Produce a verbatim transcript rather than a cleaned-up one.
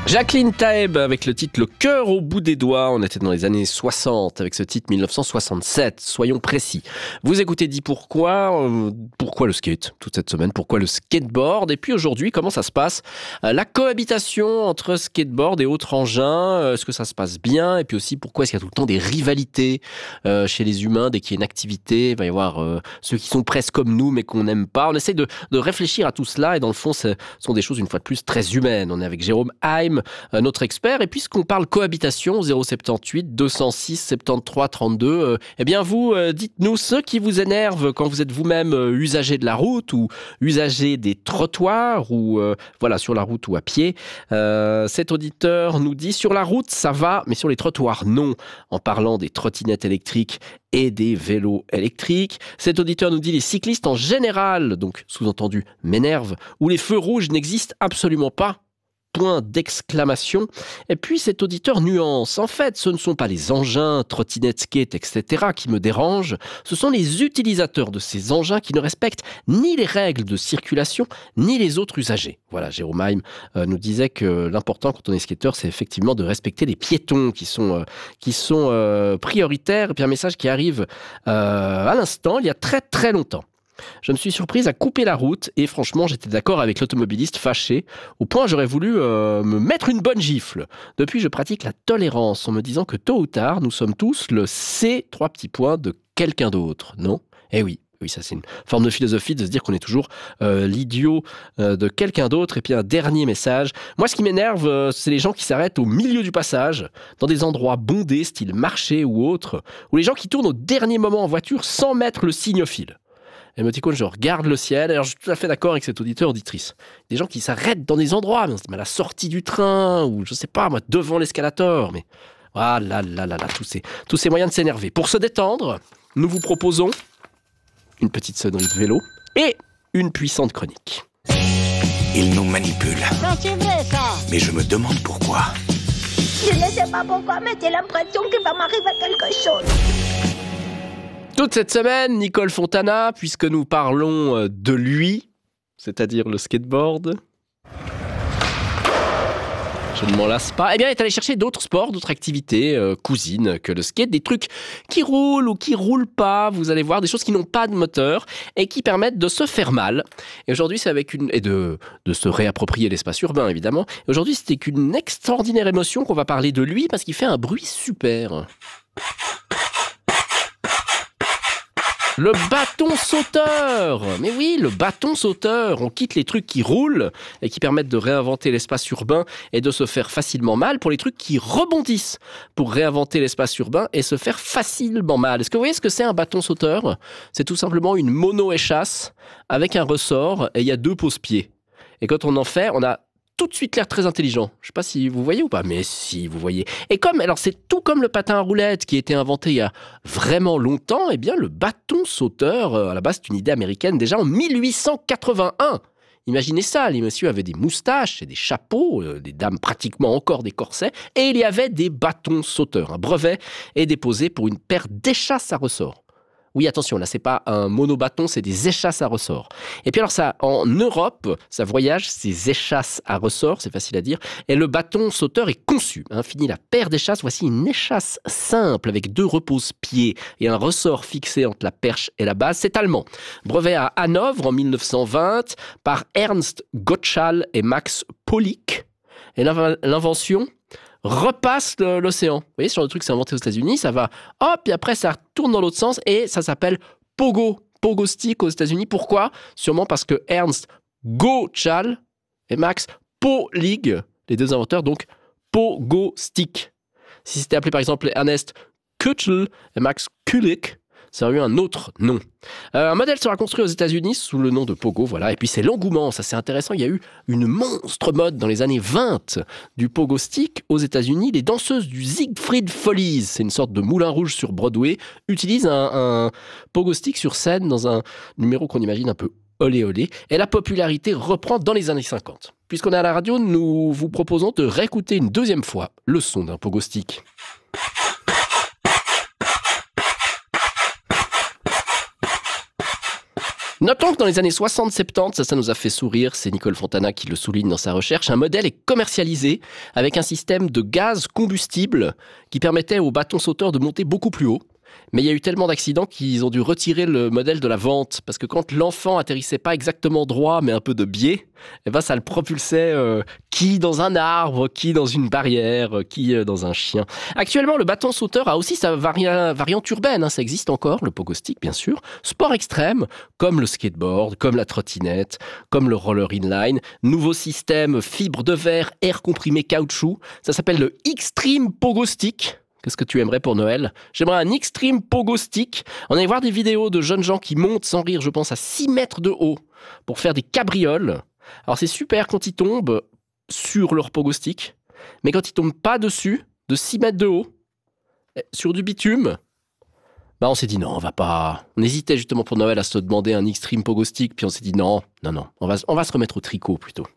Jacqueline Taeb avec le titre « Le cœur au bout des doigts ». On était dans les années soixante avec ce titre mille neuf cent soixante-sept, soyons précis. Vous écoutez Dis pourquoi euh, Pourquoi le skate toute cette semaine? Pourquoi le skateboard? Et puis aujourd'hui, comment ça se passe? euh, La cohabitation entre skateboard et autres engins, euh, est-ce que ça se passe bien? Et puis aussi, pourquoi est-ce qu'il y a tout le temps des rivalités euh, chez les humains dès qu'il y a une activité? Il va y avoir euh, ceux qui sont presque comme nous mais qu'on n'aime pas. On essaie de, de réfléchir à tout cela et dans le fond, ce sont des choses une fois de plus très humaines. On est avec Jérôme Haim, notre expert, et puisqu'on parle cohabitation, zéro soixante-dix-huit deux cent six soixante-treize trente-deux, euh, eh bien vous, euh, dites-nous ce qui vous énerve quand vous êtes vous-même euh, usager de la route ou usager des trottoirs ou euh, voilà, sur la route ou à pied. Euh, cet auditeur nous dit sur la route ça va, mais sur les trottoirs non, en parlant des trottinettes électriques et des vélos électriques. Cet auditeur nous dit les cyclistes en général, donc sous-entendu m'énervent, où les feux rouges n'existent absolument pas. Point d'exclamation. Et puis cet auditeur nuance. En fait, ce ne sont pas les engins, trottinettes, skate, et cetera qui me dérangent. Ce sont les utilisateurs de ces engins qui ne respectent ni les règles de circulation, ni les autres usagers. Voilà, Jérôme Haim euh, nous disait que l'important quand on est skateur, c'est effectivement de respecter les piétons qui sont, euh, qui sont euh, prioritaires. Et puis un message qui arrive euh, à l'instant, il y a très très longtemps. Je me suis surprise à couper la route et franchement j'étais d'accord avec l'automobiliste fâché au point où j'aurais voulu euh, me mettre une bonne gifle. Depuis je pratique la tolérance en me disant que tôt ou tard nous sommes tous le C trois petits points de quelqu'un d'autre, non? Eh oui. Oui, ça c'est une forme de philosophie de se dire qu'on est toujours euh, l'idiot euh, de quelqu'un d'autre. Et puis un dernier message. Moi, ce qui m'énerve, euh, c'est les gens qui s'arrêtent au milieu du passage, dans des endroits bondés, style marché ou autre, ou les gens qui tournent au dernier moment en voiture sans mettre le signofile. Émoticône, je regarde le ciel. Alors, je suis tout à fait d'accord avec cet auditeur, auditrice. Des gens qui s'arrêtent dans des endroits, mais à la sortie du train, ou je sais pas, moi, devant l'escalator. Mais, ah là là là là, tous ces, tous ces moyens de s'énerver. Pour se détendre, nous vous proposons une petite sonnerie de vélo et une puissante chronique. Il nous manipule. Non, c'est vrai, ça. Mais je me demande pourquoi. Je ne sais pas pourquoi, mais j'ai l'impression qu'il va m'arriver quelque chose. Toute cette semaine, Nicole Fontana, puisque nous parlons de lui, c'est-à-dire le skateboard, je ne m'en lasse pas, eh bien, elle est allée chercher d'autres sports, d'autres activités, euh, cousines que le skate, des trucs qui roulent ou qui roulent pas, vous allez voir, des choses qui n'ont pas de moteur et qui permettent de se faire mal. Et aujourd'hui, c'est avec une... et de, de se réapproprier l'espace urbain, évidemment. Et aujourd'hui, c'était qu'une extraordinaire émotion qu'on va parler de lui parce qu'il fait un bruit super. Le bâton sauteur! Mais oui, le bâton sauteur! On quitte les trucs qui roulent et qui permettent de réinventer l'espace urbain et de se faire facilement mal pour les trucs qui rebondissent pour réinventer l'espace urbain et se faire facilement mal. Est-ce que vous voyez ce que c'est un bâton sauteur? C'est tout simplement une mono-échasse avec un ressort et il y a deux pose-pieds. Et quand on en fait, on a tout de suite l'air très intelligent. Je sais pas si vous voyez ou pas, mais si vous voyez. Et comme, alors c'est tout comme le patin à roulettes qui a été inventé il y a vraiment longtemps, eh bien le bâton sauteur, à la base c'est une idée américaine déjà en mille huit cent quatre-vingt-un. Imaginez ça, les messieurs avaient des moustaches et des chapeaux, euh, des dames pratiquement encore des corsets, et il y avait des bâtons sauteurs. Un brevet est déposé pour une paire d'échasses à ressort. Oui, attention, là, c'est pas un monobâton, c'est des échasses à ressort. Et puis alors ça, en Europe, ça voyage, ces échasses à ressort, c'est facile à dire, et le bâton sauteur est conçu. Hein, fini la paire d'échasses, voici une échasse simple avec deux repose-pieds et un ressort fixé entre la perche et la base. C'est allemand. Brevet à Hanovre en mille neuf cent vingt par Ernst Gottschall et Max Paulik. Et l'invention repasse l'océan. Vous voyez, ce genre de truc, c'est inventé aux États-Unis, ça va, hop, et après ça retourne dans l'autre sens et ça s'appelle Pogo, Pogo Stick aux États-Unis. Pourquoi? Sûrement parce que Ernst Gottschall et Max Paulig, les deux inventeurs, donc Pogo Stick. Si c'était appelé par exemple Ernest Kutschl et Max Kulik, ça aurait eu un autre nom. Euh, un modèle sera construit aux États-Unis sous le nom de Pogo, voilà. Et puis c'est l'engouement, ça c'est intéressant. Il y a eu une monstre mode dans les années vingt du Pogo Stick aux États-Unis. Les danseuses du Siegfried Follies, c'est une sorte de moulin rouge sur Broadway, utilisent un, un Pogo Stick sur scène dans un numéro qu'on imagine un peu olé olé. Et la popularité reprend dans les années cinquante. Puisqu'on est à la radio, nous vous proposons de réécouter une deuxième fois le son d'un Pogo Stick. Notons que dans les années soixante soixante-dix, ça, ça nous a fait sourire, c'est Nicole Fontana qui le souligne dans sa recherche, un modèle est commercialisé avec un système de gaz combustible qui permettait aux bâtons sauteurs de monter beaucoup plus haut. Mais il y a eu tellement d'accidents qu'ils ont dû retirer le modèle de la vente. Parce que quand l'enfant atterrissait pas exactement droit, mais un peu de biais, eh ben ça le propulsait euh, qui dans un arbre, qui dans une barrière, qui euh, dans un chien. Actuellement, le bâton sauteur a aussi sa vari- variante urbaine. Hein, ça existe encore, le pogo stick, bien sûr. Sport extrême, comme le skateboard, comme la trottinette, comme le roller inline. Nouveau système, fibre de verre, air comprimé caoutchouc. Ça s'appelle le Extreme Pogo Stick. Qu'est-ce que tu aimerais pour Noël ? J'aimerais un Extreme Pogo Stick. On allait voir des vidéos de jeunes gens qui montent sans rire, je pense, à six mètres de haut pour faire des cabrioles. Alors c'est super quand ils tombent sur leur Pogo Stick, mais quand ils tombent pas dessus, de six mètres de haut, sur du bitume, bah on s'est dit non, on va pas... On hésitait justement pour Noël à se demander un Extreme Pogo Stick, puis on s'est dit non, non, non, on va, on va se remettre au tricot plutôt.